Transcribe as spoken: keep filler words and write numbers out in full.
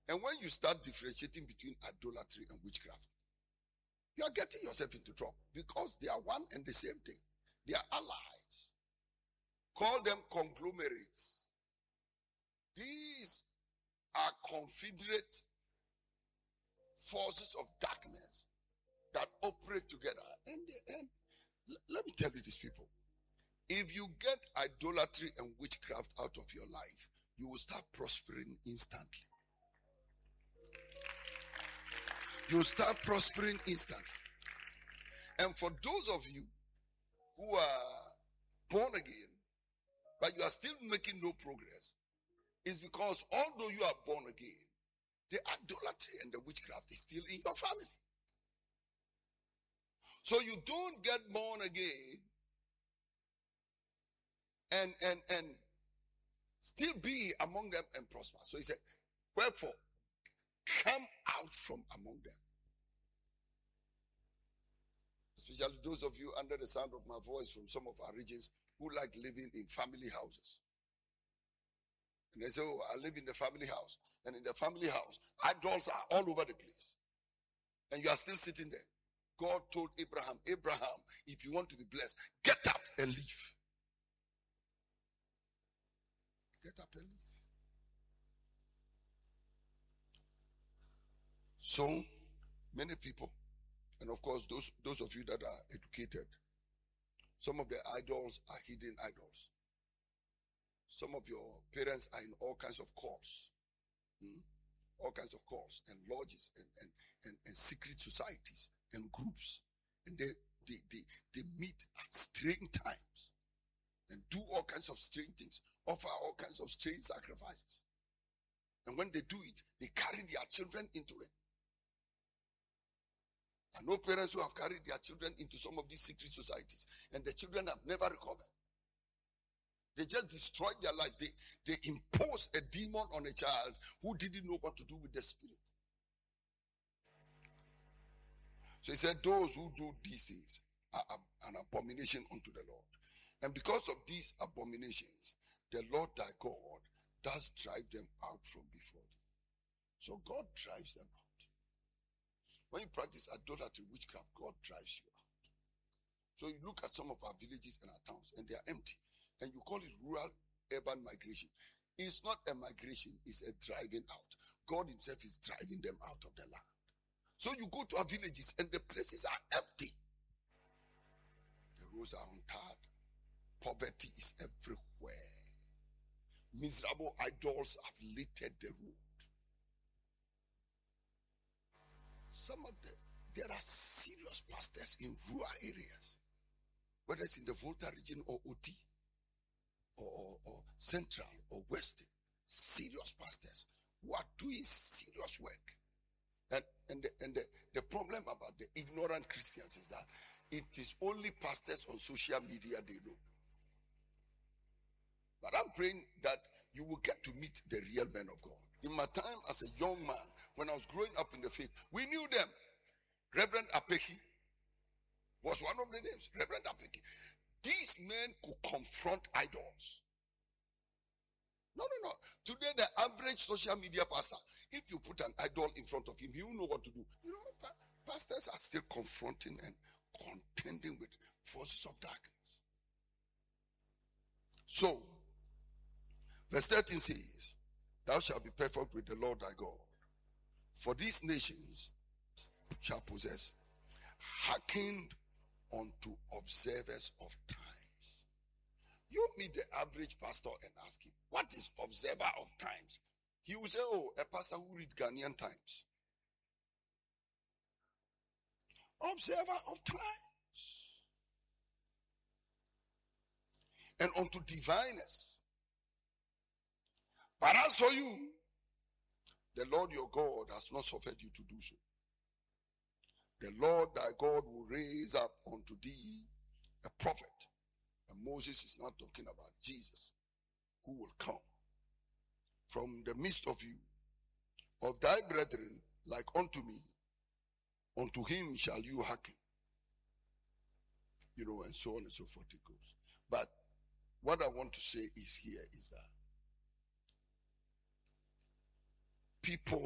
And when you start differentiating between idolatry and witchcraft, you are getting yourself into trouble because they are one and the same thing. They are allies. Call them conglomerates. These are confederate forces of darkness that operate together. And, and let me tell you these people. If you get idolatry and witchcraft out of your life, you will start prospering instantly. You will start prospering instantly. And for those of you who are born again, but you are still making no progress, it's because although you are born again, the idolatry and the witchcraft is still in your family. So you don't get born again and and and still be among them and prosper. So he said, wherefore, come out from among them. Especially those of you under the sound of my voice from some of our regions who like living in family houses. And they say, oh, I live in the family house. And in the family house, idols are all over the place. And you are still sitting there. God told Abraham, Abraham, if you want to be blessed, get up and leave. Get up and leave. So many people, and of course those, those of you that are educated, some of the idols are hidden idols. Some of your parents are in all kinds of cults. Hmm? All kinds of cults and lodges and, and, and, and secret societies and groups. And they, they, they, they meet at strange times and do all kinds of strange things, offer all kinds of strange sacrifices. And when they do it, they carry their children into it. I know parents who have carried their children into some of these secret societies, and the children have never recovered. They just destroyed their life. They, they imposed a demon on a child who didn't know what to do with the spirit. So he said, those who do these things are an abomination unto the Lord. And because of these abominations, the Lord thy God does drive them out from before thee. So God drives them out. When you practice idolatry, witchcraft, God drives you out. So you look at some of our villages and our towns, and they are empty. And you call it rural urban migration. It's not a migration, it's a driving out. God himself is driving them out of the land. So you go to our villages and the places are empty. The roads are untarred. Poverty is everywhere. Miserable idols have littered the road. Some of the, there are serious pastors in rural areas, whether it's in the Volta region or O T. Or, or, or Central or Western, serious pastors who are doing serious work. And, and, the, and the, the problem about the ignorant Christians is that it is only pastors on social media they know. But I'm praying that you will get to meet the real men of God. In my time as a young man, when I was growing up in the faith, we knew them. Reverend Apeki was one of the names. Reverend Apeki. These men could confront idols. No, no, no. Today, the average social media pastor, if you put an idol in front of him, he will know what to do. You know, pa- pastors are still confronting and contending with forces of darkness. So, verse thirteen says, thou shalt be perfect with the Lord thy God. For these nations shall possess, hearkened unto observers of times. You meet the average pastor and ask him, what is observer of times? He will say, oh, a pastor who read Ghanaian Times. Observer of times. And unto diviners. But as for you, the Lord your God has not suffered you to do so. The Lord thy God will raise up unto thee a prophet. And Moses is not talking about Jesus, who will come from the midst of you, of thy brethren, like unto me. Unto him shall you hearken. You know, and so on and so forth it goes. But what I want to say is here is that people